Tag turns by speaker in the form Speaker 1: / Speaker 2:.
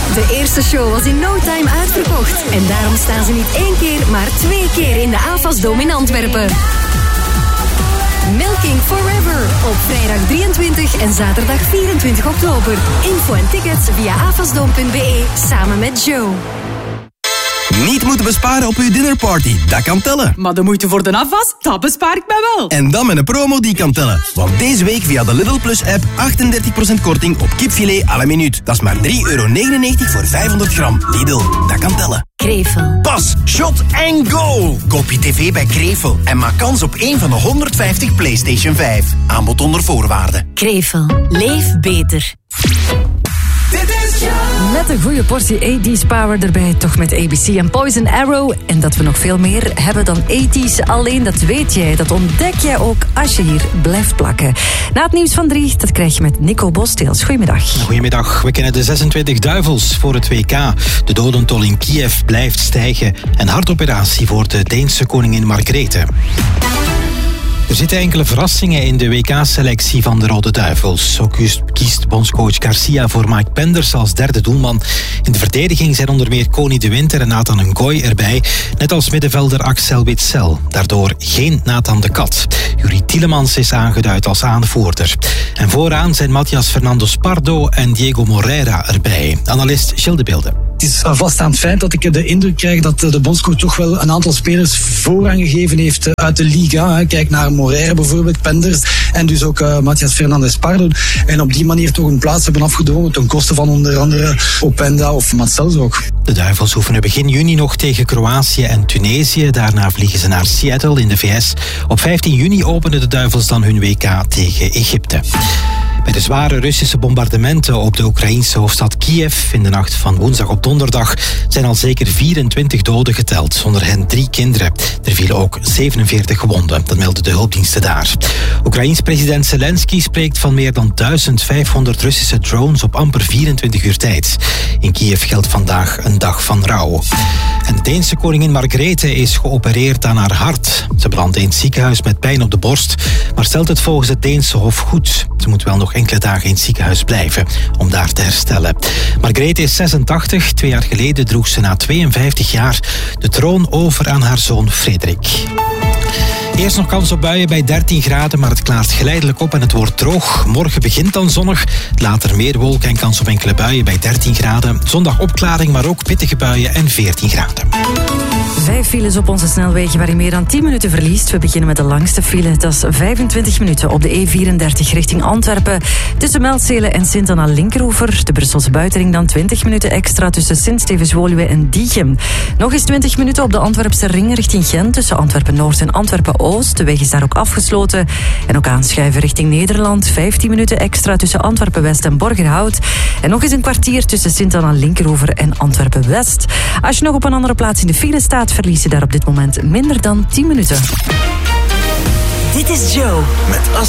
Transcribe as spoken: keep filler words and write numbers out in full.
Speaker 1: De eerste show was in no time uitverkocht. En daarom staan ze niet één keer, maar twee keer in de AFAS Dome in Antwerpen. Milking Forever op vrijdag drieëntwintig en zaterdag vierentwintig oktober. Info en tickets via afasdome punt be samen met Joe.
Speaker 2: Niet moeten besparen op uw dinnerparty, dat kan tellen.
Speaker 3: Maar de moeite voor de afwas, dat bespaar ik mij wel.
Speaker 2: En dan met een promo die kan tellen. Want deze week via de Lidl Plus app achtendertig procent korting op kipfilet à la minuut. Dat is maar drie euro negenennegentig voor vijfhonderd gram. Lidl, dat kan tellen.
Speaker 1: Krevel.
Speaker 4: Pas, shot en go! Koop je tv bij Krevel en maak kans op één van de honderdvijftig PlayStation vijf. Aanbod onder voorwaarden.
Speaker 1: Krevel. Leef beter.
Speaker 5: Met een goede portie eighties power erbij, toch met A B C en Poison Arrow. En dat we nog veel meer hebben dan eighties. Alleen dat weet jij, dat ontdek jij ook als je hier blijft plakken. Na het nieuws van drie, dat krijg je met Nico Bosteels. Goedemiddag.
Speaker 6: Goedemiddag. We kennen de zesentwintig duivels voor het W K. De dodentol in Kiev blijft stijgen. En hartoperatie voor de Deense koningin Margrethe. Er zitten enkele verrassingen in de W K-selectie van de Rode Duivels. Ook kiest bondscoach Garcia voor Mike Penders als derde doelman. In de verdediging zijn onder meer Koni de Winter en Nathan Ngoy erbij. Net als middenvelder Axel Witsel. Daardoor geen Nathan de Kat. Jurie Tielemans is aangeduid als aanvoerder. En vooraan zijn Matthias Fernandes Pardo en Diego Moreira erbij. Analist Gilles de Beelden.
Speaker 7: Het is vaststaand feit dat ik de indruk krijg dat de bondscoach toch wel een aantal spelers voorrang gegeven heeft uit de Liga. Kijk naar Moreira bijvoorbeeld, Penders en dus ook uh, Matthias Fernandes Pardo. En op die manier toch een plaats hebben afgedwongen ten koste van onder andere Openda of Marcels ook.
Speaker 6: De Duivels oefenen begin juni nog tegen Kroatië en Tunesië. Daarna vliegen ze naar Seattle in de V S. Op vijftien juni openen de Duivels dan hun W K tegen Egypte. Bij de zware Russische bombardementen op de Oekraïense hoofdstad Kiev in de nacht van woensdag op donderdag zijn al zeker vierentwintig doden geteld, onder hen drie kinderen. Er vielen ook zevenenveertig gewonden, dat melden de hulpdiensten daar. Oekraïens president Zelensky spreekt van meer dan duizendvijfhonderd Russische drones op amper vierentwintig uur tijd. In Kiev geldt vandaag een dag van rouw. En de Deense koningin Margrethe is geopereerd aan haar hart. Ze belandde in het ziekenhuis met pijn op de borst, maar stelt het volgens het Deense Hof goed. Ze moet wel nog enkele dagen in het ziekenhuis blijven om daar te herstellen. Margrethe is zesentachtig. Twee jaar geleden droeg ze na tweeënvijftig jaar de troon over aan haar zoon Frederik. Eerst nog kans op buien bij dertien graden, maar het klaart geleidelijk op en het wordt droog. Morgen begint dan zonnig, later meer wolken en kans op enkele buien bij dertien graden. Zondag opklaring, maar ook pittige buien en veertien graden.
Speaker 5: Vijf files op onze snelwegen waar je meer dan tien minuten verliest. We beginnen met de langste file. Dat is vijfentwintig minuten op de E vierendertig richting Antwerpen. Tussen Meldzelen en Sint-Anna Linkeroever. De Brusselse buitenring dan twintig minuten extra tussen Sint-Stevens-Woluwe en Diegem. Nog eens twintig minuten op de Antwerpse ring richting Gent. Tussen Antwerpen-Noord en Antwerpen-Oost. De weg is daar ook afgesloten. En ook aanschuiven richting Nederland. vijftien minuten extra tussen Antwerpen-West en Borgerhout. En nog eens een kwartier tussen Sint-Anna Linkeroever en Antwerpen-West. Als je nog op een andere plaats in de file staat, verlies je daar op dit moment minder dan tien minuten.
Speaker 1: Dit is Joe.
Speaker 4: Met As